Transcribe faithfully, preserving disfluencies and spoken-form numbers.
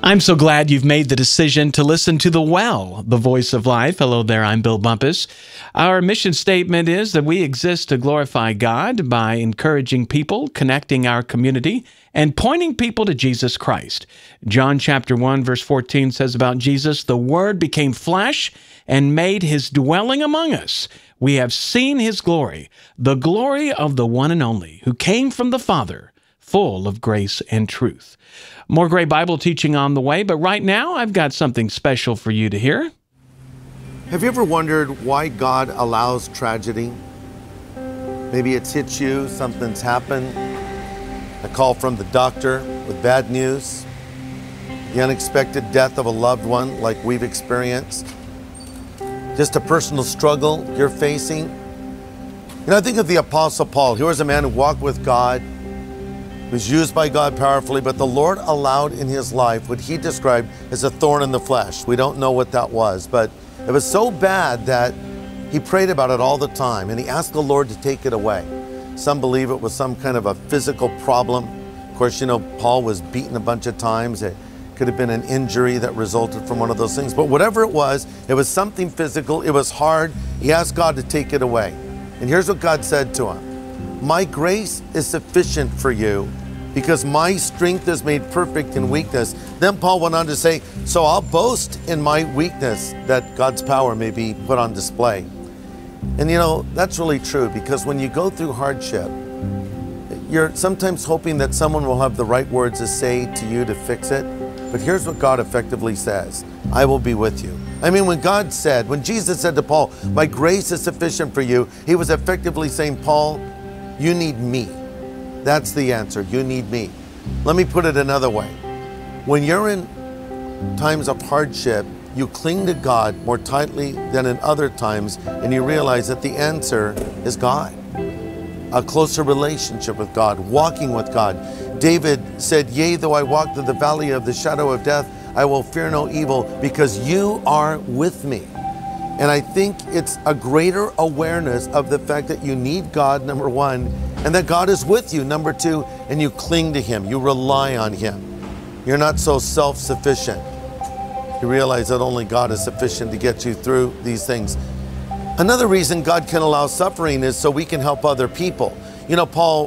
I'm so glad you've made the decision to listen to The Well, the voice of life. Hello there, I'm Bill Bumpus. Our mission statement is that we exist to glorify God by encouraging people, connecting our community, and pointing people to Jesus Christ. John chapter one, verse fourteen says about Jesus, "The Word became flesh and made his dwelling among us. We have seen his glory, the glory of the one and only, who came from the Father, full of grace and truth." More great Bible teaching on the way, but right now I've got something special for you to hear. Have you ever wondered why God allows tragedy? Maybe it's hit you, something's happened, a call from the doctor with bad news, the unexpected death of a loved one like we've experienced, just a personal struggle you're facing. You know, I think of the Apostle Paul. He was a man who walked with God, was used by God powerfully, but the Lord allowed in his life what he described as a thorn in the flesh. We don't know what that was, but it was so bad that he prayed about it all the time, and he asked the Lord to take it away. Some believe it was some kind of a physical problem. Of course, you know, Paul was beaten a bunch of times. It could have been an injury that resulted from one of those things. But whatever it was, it was something physical. It was hard. He asked God to take it away. And here's what God said to him: "My grace is sufficient for you, because my strength is made perfect in weakness." Then Paul went on to say, "So I'll boast in my weakness, that God's power may be put on display." And you know, that's really true, because when you go through hardship, you're sometimes hoping that someone will have the right words to say to you to fix it. But here's what God effectively says: "I will be with you." I mean, when God said, when Jesus said to Paul, "My grace is sufficient for you," he was effectively saying, "Paul, you need me." That's the answer. You need me. Let me put it another way. When you're in times of hardship, you cling to God more tightly than in other times, and you realize that the answer is God. A closer relationship with God, walking with God. David said, "Yea, though I walk through the valley of the shadow of death, I will fear no evil, because you are with me." And I think it's a greater awareness of the fact that you need God, number one, and that God is with you, number two, and you cling to him, you rely on him. You're not so self-sufficient. You realize that only God is sufficient to get you through these things. Another reason God can allow suffering is so we can help other people. You know, Paul